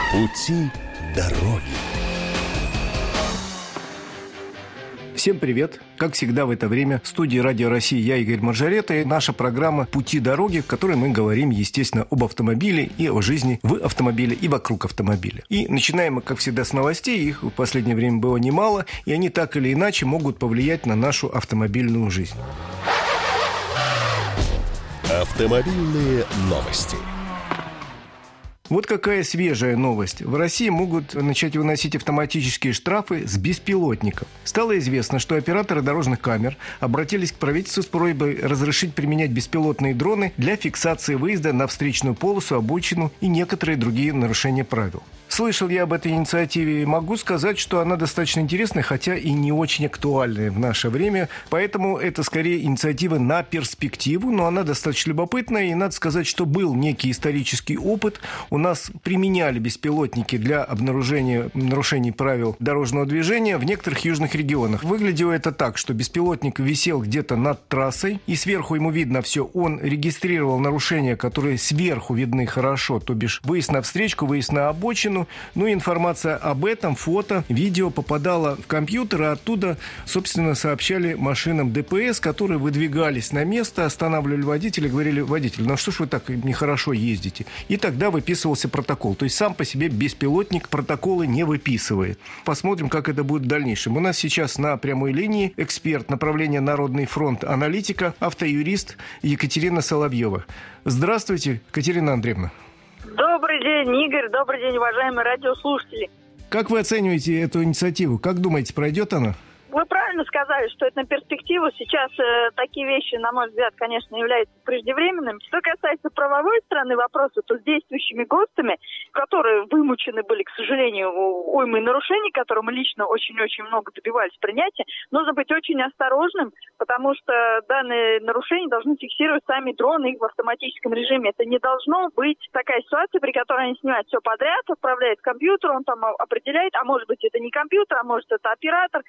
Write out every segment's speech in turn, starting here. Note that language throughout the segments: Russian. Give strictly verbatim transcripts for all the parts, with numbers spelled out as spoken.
Пути дороги. Всем привет! Как всегда в это время в студии Радио России я, Игорь Маржарета, и наша программа «Пути дороги», в которой мы говорим, естественно, об автомобиле и о жизни в автомобиле и вокруг автомобиля. И начинаем мы, как всегда, с новостей. Их в последнее время было немало, и они так или иначе могут повлиять на нашу автомобильную жизнь. Автомобильные новости. Вот какая свежая новость. В России могут начать выносить автоматические штрафы с беспилотников. Стало известно, что операторы дорожных камер обратились к правительству с просьбой разрешить применять беспилотные дроны для фиксации выезда на встречную полосу, обочину и некоторые другие нарушения правил. Слышал я об этой инициативе и могу сказать, что она достаточно интересная, хотя и не очень актуальная в наше время. Поэтому это скорее инициатива на перспективу, но она достаточно любопытная. И надо сказать, что был некий исторический опыт. У нас применяли беспилотники для обнаружения нарушений правил дорожного движения в некоторых южных регионах. Выглядело это так, что беспилотник висел где-то над трассой, и сверху ему видно все. Он регистрировал нарушения, которые сверху видны хорошо, то бишь выезд на встречку, выезд на обочину. Ну и информация об этом, фото, видео попадала в компьютер, а оттуда, собственно, сообщали машинам ДПС, которые выдвигались на место, останавливали водителя, говорили: водитель, ну что ж вы так нехорошо ездите? И тогда выписывался протокол. То есть сам по себе беспилотник протоколы не выписывает. Посмотрим, как это будет в дальнейшем. У нас сейчас на прямой линии эксперт направления Народный фронт, аналитика, автоюрист Екатерина Соловьева. Здравствуйте, Катерина Андреевна. Добрый день, Игорь. Добрый день, уважаемые радиослушатели. Как вы оцениваете эту инициативу? Как думаете, пройдет она? Вы правильно сказали, что это на перспективу. Сейчас э, такие вещи, на мой взгляд, конечно, являются преждевременными. Что касается правовой стороны вопроса, то с действующими ГОСТами, которые вымучены были, к сожалению, уймой нарушений, которые мы лично очень-очень много добивались принятия, нужно быть очень осторожным, потому что данные нарушения должны фиксировать сами дроны их в автоматическом режиме. Это не должно быть такая ситуация, при которой они снимают все подряд, отправляют в компьютер, он там определяет, а может быть это не компьютер, а может это оператор.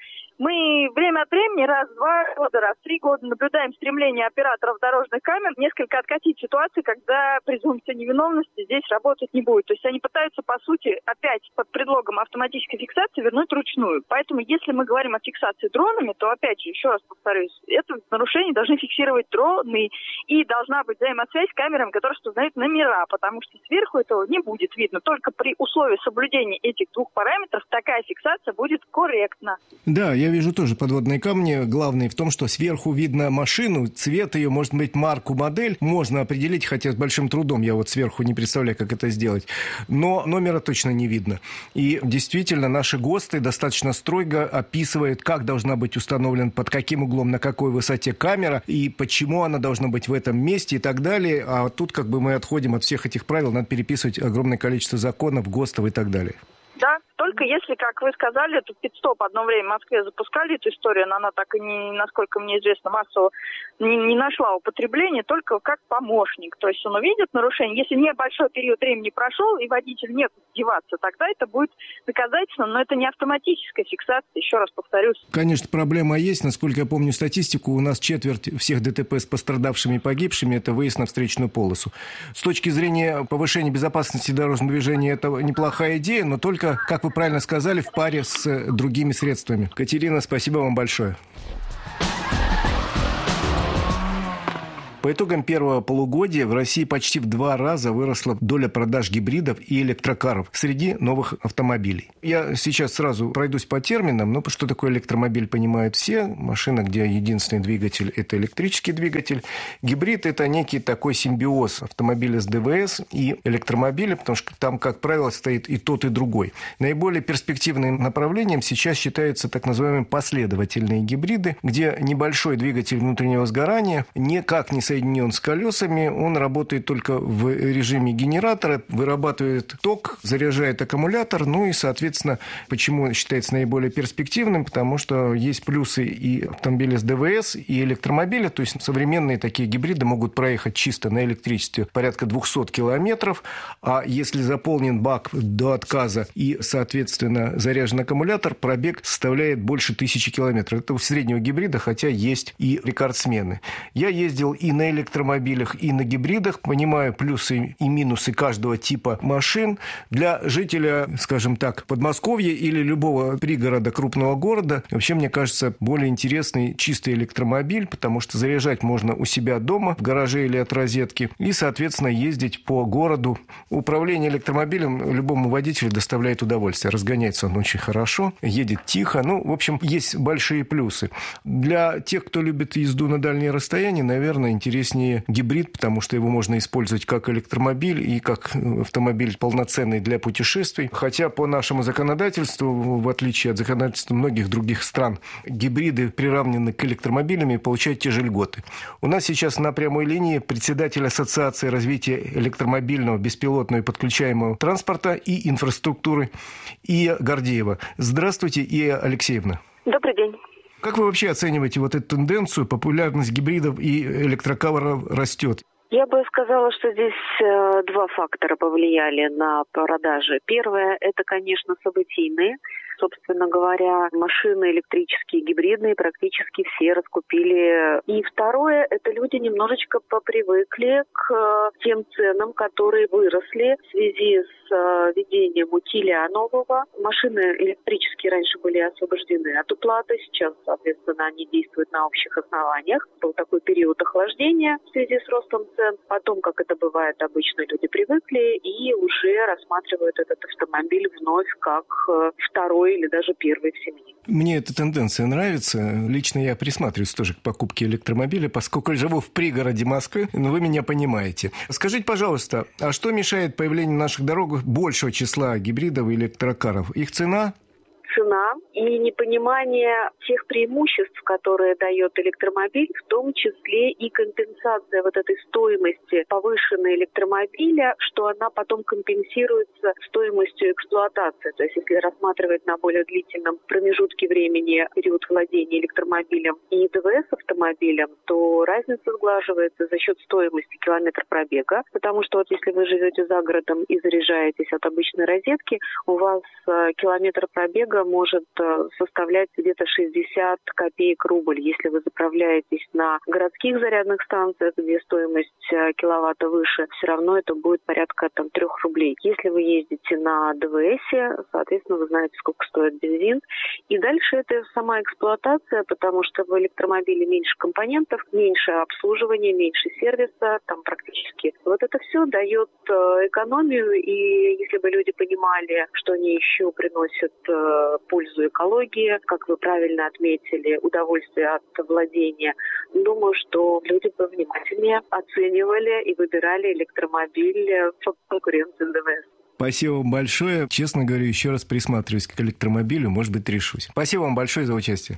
Мы время от времени, раз в два года, раз в три года наблюдаем стремление операторов дорожных камер несколько откатить ситуацию, когда презумпция невиновности здесь работать не будет. То есть они пытаются, по сути, опять под предлогом автоматической фиксации вернуть ручную. Поэтому, если мы говорим о фиксации дронами, то, опять же, еще раз повторюсь, это нарушение должны фиксировать дроны, и должна быть взаимосвязь с камерами, которые распознают номера, потому что сверху этого не будет видно. Только при условии соблюдения этих двух параметров такая фиксация будет корректна. Да, я вижу тоже подводные камни. Главное в том, что сверху видно машину, цвет ее, может быть, марку, модель можно определить, хотя с большим трудом. Я вот сверху не представляю, как это сделать. Но номера точно не видно. И действительно, наши ГОСТы достаточно строго описывают, как должна быть установлена, под каким углом, на какой высоте камера, и почему она должна быть в этом месте и так далее. А тут как бы мы отходим от всех этих правил, надо переписывать огромное количество законов, ГОСТов и так далее. Да, только если, как вы сказали, эту пит-стоп одно время в Москве запускали эту историю, но она так и, не, насколько мне известно, массово не, не нашла употребления, только как помощник. То есть он увидит нарушение. Если небольшой период времени прошел, и водитель некуда деваться, тогда это будет доказательно, но это не автоматическая фиксация, еще раз повторюсь. Конечно, проблема есть. Насколько я помню статистику, у нас четверть всех ДТП с пострадавшими и погибшими – это выезд на встречную полосу. С точки зрения повышения безопасности дорожного движения, это неплохая идея, но только, как вы правильно сказали, в паре с другими средствами. Катерина, спасибо вам большое. По итогам первого полугодия в России почти в два раза выросла доля продаж гибридов и электрокаров среди новых автомобилей. Я сейчас сразу пройдусь по терминам. Ну, что такое электромобиль, понимают все. Машина, где единственный двигатель – это электрический двигатель. Гибрид – это некий такой симбиоз автомобиля с ДВС и электромобиля, потому что там, как правило, стоит и тот, и другой. Наиболее перспективным направлением сейчас считаются так называемые последовательные гибриды, где небольшой двигатель внутреннего сгорания никак не соединен с колесами, он работает только в режиме генератора, вырабатывает ток, заряжает аккумулятор, ну и, соответственно, почему считается наиболее перспективным, потому что есть плюсы и автомобиля с ДВС, и электромобиля, то есть современные такие гибриды могут проехать чисто на электричестве порядка двести километров, а если заполнен бак до отказа и, соответственно, заряжен аккумулятор, пробег составляет больше тысячи километров. Это у среднего гибрида, хотя есть и рекордсмены. Я ездил и на электромобилях, и на гибридах. Понимаю плюсы и минусы каждого типа машин. Для жителя, скажем так, Подмосковья или любого пригорода крупного города, вообще, мне кажется, более интересный чистый электромобиль, потому что заряжать можно у себя дома, в гараже или от розетки, и, соответственно, ездить по городу. Управление электромобилем любому водителю доставляет удовольствие. Разгоняется он очень хорошо, едет тихо. Ну, в общем, есть большие плюсы. Для тех, кто любит езду на дальние расстояния, наверное, интереснее гибрид, потому что его можно использовать как электромобиль и как автомобиль полноценный для путешествий. Хотя по нашему законодательству, в отличие от законодательства многих других стран, гибриды приравнены к электромобилям и получают те же льготы. У нас сейчас на прямой линии председатель Ассоциации развития электромобильного, беспилотного и подключаемого транспорта и инфраструктуры Ия Гордеева. Здравствуйте, Ия Алексеевна. Добрый день. Как вы вообще оцениваете вот эту тенденцию? Популярность гибридов и электрокаров растет. Я бы сказала, что здесь э, два фактора повлияли на продажи. Первое – это, конечно, событийные. Собственно говоря, машины электрические, гибридные практически все раскупили. И второе – это люди немножечко попривыкли к тем ценам, которые выросли в связи с введением утиля нового. Машины электрические раньше были освобождены от уплаты, сейчас, соответственно, они действуют на общих основаниях. Был такой период охлаждения в связи с ростом цен. Потом, как это бывает, обычно люди привыкли и уже рассматривают этот автомобиль вновь как второй или даже первый в семье. Мне эта тенденция нравится. Лично я присматриваюсь тоже к покупке электромобиля, поскольку живу в пригороде Москвы, но вы меня понимаете. Скажите, пожалуйста, а что мешает появлению на наших дорогах большего числа гибридов и электрокаров? Их цена? Цена и непонимание тех преимуществ, которые дает электромобиль, в том числе и компенсация вот этой стоимости повышенной электромобиля, что она потом компенсируется стоимостью эксплуатации. То есть если рассматривать на более длительном промежутке времени период владения электромобилем и ДВС-автомобилем, то разница сглаживается за счет стоимости километра пробега, потому что вот если вы живете за городом и заряжаетесь от обычной розетки, у вас километр пробега может составлять где-то шестьдесят копеек рубль. Если вы заправляетесь на городских зарядных станциях, где стоимость киловатта выше, все равно это будет порядка там, трех рублей. Если вы ездите на ДВСе, соответственно, вы знаете, сколько стоит бензин. И дальше это сама эксплуатация, потому что в электромобиле меньше компонентов, меньше обслуживания, меньше сервиса, там практически. Вот это все дает экономию, и если бы люди понимали, что они еще приносят пользу экологии, как вы правильно отметили, удовольствие от владения. Думаю, что люди бы внимательнее оценивали и выбирали электромобиль в конкуренции с ДВС. Спасибо вам большое. Честно говорю, еще раз присматриваюсь к электромобилю, может быть, решусь. Спасибо вам большое за участие.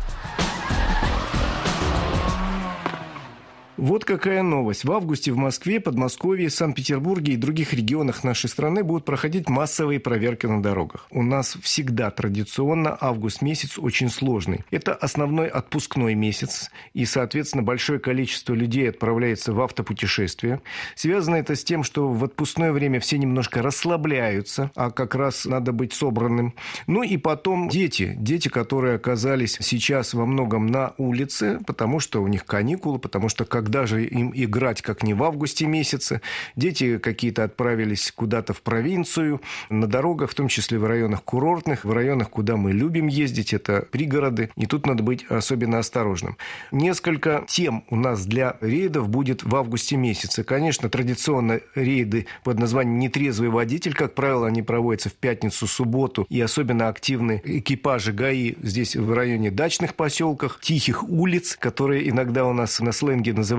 Вот какая новость. В августе в Москве, Подмосковье, Санкт-Петербурге и других регионах нашей страны будут проходить массовые проверки на дорогах. У нас всегда традиционно август месяц очень сложный. Это основной отпускной месяц, и, соответственно, большое количество людей отправляется в автопутешествия. Связано это с тем, что в отпускное время все немножко расслабляются, а как раз надо быть собранным. Ну и потом дети. Дети, которые оказались сейчас во многом на улице, потому что у них каникулы, потому что как Когда же им играть, как не в августе месяце? Дети какие-то отправились куда-то в провинцию, на дорогах, в том числе в районах курортных, в районах, куда мы любим ездить, это пригороды. И тут надо быть особенно осторожным. Несколько тем у нас для рейдов будет в августе месяце. Конечно, традиционно рейды под названием «Нетрезвый водитель». Как правило, они проводятся в пятницу, субботу. И особенно активны экипажи ГАИ здесь в районе дачных поселков, тихих улиц, которые иногда у нас на сленге называют